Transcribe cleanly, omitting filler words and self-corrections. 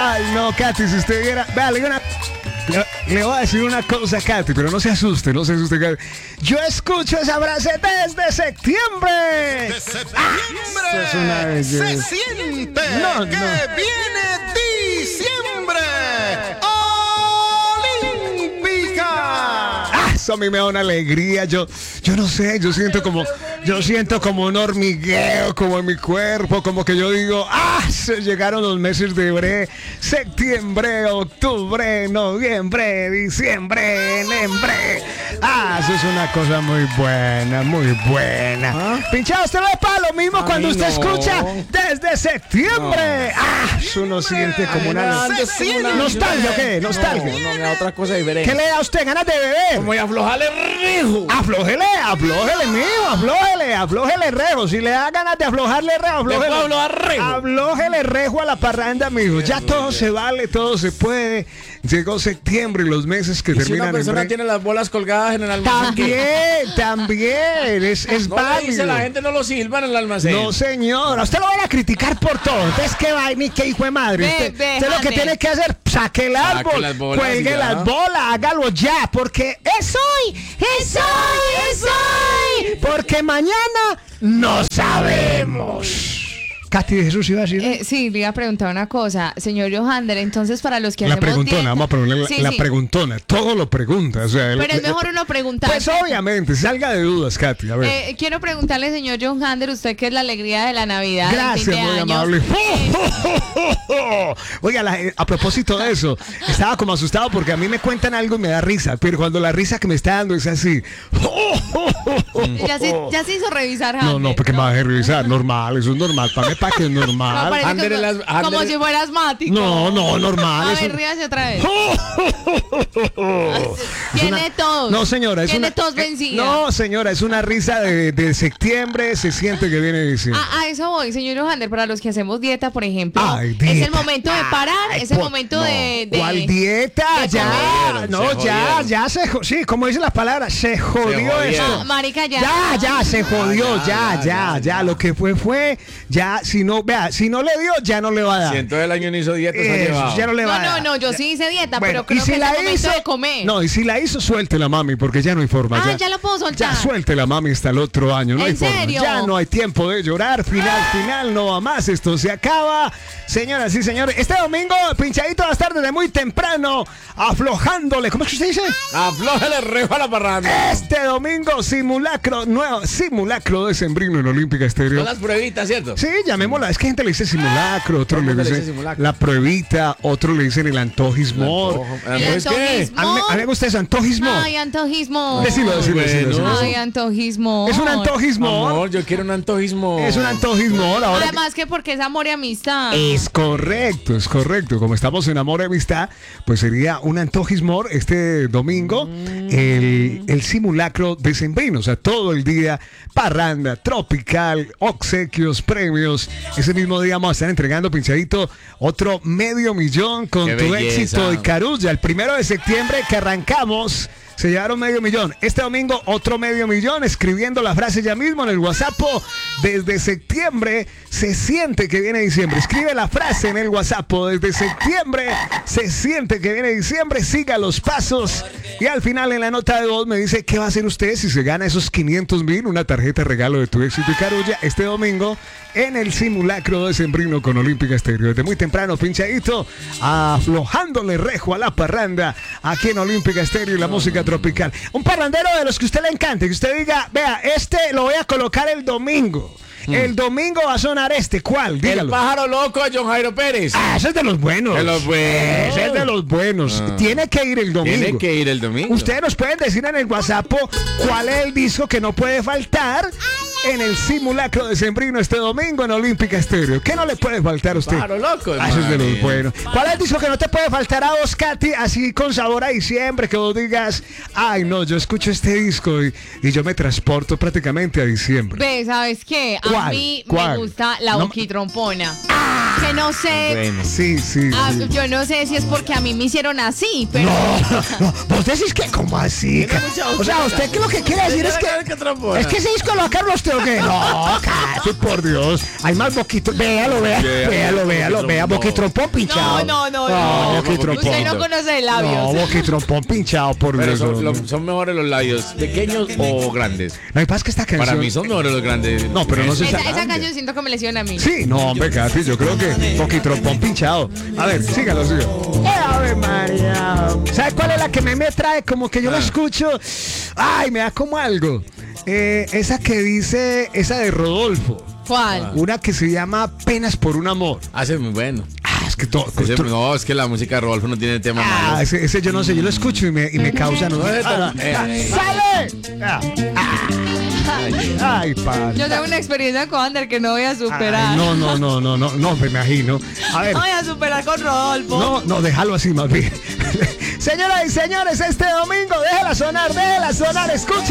Ay, no, Katy, si usted viera... Vea, le voy a decir una cosa, Katy, pero no se asuste, Katy. Yo escucho esa frase desde septiembre. Desde septiembre Es una belleza. se siente No, que no. viene diciembre. Olímpica. Eso a mí me da una alegría. Yo no sé, yo siento como un hormigueo como en mi cuerpo, como que yo digo, se llegaron los meses de septiembre, octubre, noviembre, diciembre, enемbre. Eso es una cosa muy buena, muy buena. Pinchado, usted ve para lo mismo cuando usted escucha desde septiembre. Uno siente como una nostalgia, ¿o qué? Nostalgia. No, me da otra cosa diferente. ¿Qué le da a usted? ¿Ganas de beber? Como y aflojarle rijo. Aflójele, mijo, aflójele rejo. Si le da ganas de aflojarle rejo, aflójele rejo a la parranda, mijo. Ya todo se vale, todo se puede. Llegó septiembre y los meses que Y si terminan una persona en tiene las bolas colgadas en el almacén, también, es no le dice válido. la gente no lo silba en el almacén. No, señor, a usted lo van a criticar por todo. Entonces, ¿qué va? Ni qué hijo de madre. Usted lo que tiene que hacer, saque el árbol, las bolas cuelgue y ya. las bolas, hágalo ya, porque es hoy, porque mañana no sabemos. Katy de Jesús iba a decir. Sí, le iba a preguntar una cosa, señor Johander. Entonces, para los que La hacemos preguntona, dieta- vamos a ponerle Sí, la sí. preguntona, todo lo pregunta. O sea, Pero es mejor uno preguntar. Pues obviamente, salga de dudas, Katy. A ver. Quiero preguntarle, señor Johander, usted que es la alegría de la Navidad. del Gracias, fin de muy año. amable. Oiga, a propósito de eso, estaba como asustado porque a mí me cuentan algo y me da risa, pero cuando la risa que me está dando es así. Ya se hizo revisar, No, Hander, porque me va a revisar, normal, eso es normal, para que es normal. No, parece Ander en las- como Ander- si fuera asmático. No, normal. A es ver, un- ríase otra vez. Es Tiene una- tos. No, señora, es Tiene una tos vencida. No, señora, es una risa de septiembre, se siente que viene diciembre. A eso voy, señor Johander, para los que hacemos dieta, por ejemplo. Ay, es dieta. el momento de parar, Ay, es el por- momento no. de ¿Cuál dieta? de Ya, comer. no, Se jodieron. ya sí, como dice la palabra, se jodió jodieron. esto. Marica, ya. Ya, se jodió, ya. lo que fue, ya, si no le dio, ya no le va a dar. Si en todo el año no hizo dieta, se ha Eso, llevado. ya no le va a dar. No, yo sí hice dieta, Bueno, pero creo y si que es la el momento hizo, de comer. no, y si la hizo, suéltela, mami, porque ya no hay forma. Ya lo puedo soltar. Ya suéltela, mami, hasta el otro año. No ¿En hay forma. serio? Ya no hay tiempo de llorar. Final, no va más. Esto se acaba. Señoras y señores, este domingo, pinchadito va a estar desde muy temprano, aflojándole. ¿Cómo es que usted dice? Aflójale rejo a la parranda. Este domingo, simulacro de sembrino en Olímpica Estéreo. Son las pruebitas, ¿cierto? Sí, llamémosla. Es que gente le dice simulacro, otro ¿Cómo le le dice dice simulacro? la pruebita, otro le dicen el antojismo. El ¿Es qué? antojismo. A mí me gusta eso, antojismo. Ay, antojismo. Decilo. Bueno. Ay, antojismo. Es un antojismo. Amor, yo quiero un antojismo. Es un antojismo. Ahora Además que porque es amor y amistad. es correcto. Como estamos en amor y amistad, pues sería un antojismo este domingo, el simulacro decembrino. O sea, todo el día, parranda, tropical, obsequios, premios. Ese mismo día vamos a estar entregando, pinchadito, otro $500,000 con ¡Qué tu belleza! éxito de Carulla. El 1 de septiembre que arrancamos, se llevaron $500,000. Este domingo otro $500,000, escribiendo la frase ya mismo en el WhatsApp. Desde septiembre se siente que viene diciembre. Escribe la frase en el WhatsApp. Desde septiembre se siente que viene diciembre. Siga los pasos. Y al final en la nota de voz me dice qué va a hacer usted si se gana esos $500,000, una tarjeta regalo de tu éxito y Carulla este domingo en el simulacro de sembrino con Olímpica Estéreo. Desde muy temprano, pinchadito, aflojándole rejo a la parranda aquí en Olímpica Estéreo y la música tropical. Un parrandero de los que a usted le encante, que usted diga, vea, este lo voy a colocar el domingo. El domingo va a sonar ¿cuál? El Dígalo. pájaro loco de John Jairo Pérez. Ese es de los buenos. De los buenos. Ese es de los buenos. Tiene que ir el domingo. Tiene que ir el domingo. Ustedes nos pueden decir en el WhatsApp cuál es el disco que no puede faltar en el simulacro de sembrino este domingo en Olímpica Estéreo. ¿Qué no le puede faltar a usted? Pájaro loco. Ese es de los hermano. buenos. ¿Cuál es el disco que no te puede faltar a vos, Katy? Así con sabor a diciembre, que vos digas, ay no, yo escucho este disco y yo me transporto prácticamente a diciembre. Ve, ¿sabes qué? A ¿Cuál? mí ¿Cuál? me gusta la No- boquitrompona. Que no sé. Bueno. Sí, sí. Sí. Yo no sé si es porque a mí me hicieron así, pero. No, vos decís que, ¿cómo así? O sea, usted que lo que quiere decir es que. Es que ese disco lo sacaron usted o qué. No, casi, por Dios. Hay más boquitos. Véalo, vea. Boquitrompón pinchado. No. Boquitrompón. Usted no conoce el labio. No, boquitrompón pinchado, por Pero Dios. son mejores los labios, pequeños o grandes. Lo que pasa es que esta canción. Para mí son mejores los grandes. No, pero no sé si. Esa canción siento que me lesiona a mí. Sí, no, hombre, Katy, yo creo que boquitrompón pinchado. A ver, sígalo. Ave María. ¿Sabe cuál es la que me trae? Como que yo la escucho. Ay, me da como algo. Esa que dice, esa de Rodolfo. ¿Cuál? Una que se llama Penas por un amor. Hace muy bueno. Es que todo. No, es que la música de Rodolfo no tiene tema malo. Ese yo no sé, yo lo escucho y me causa. ¡Sale! Ay, padre. Yo tengo una experiencia con Ander que no voy a superar. No, me imagino. A ver. No voy a superar con Rodolfo. No, déjalo así más bien. Señoras y señores, este domingo, déjala sonar, escucha.